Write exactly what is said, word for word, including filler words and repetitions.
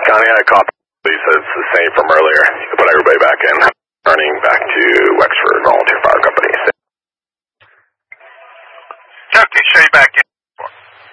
Connie, I copy. Lisa, it's the same from earlier. You can put everybody back in. Turning back to Wexford Volunteer Fire Company. Okay, show you back in.